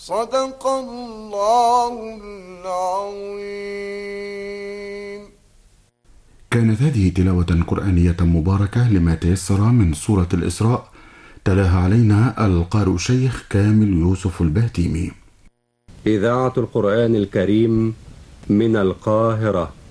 صدق الله العظيم. كانت هذه تلاوة قرآنية مباركة لما تيسر من سورة الإسراء، تلاها علينا القارئ الشيخ كامل يوسف البهتيمي. إذاعة القرآن الكريم من القاهرة.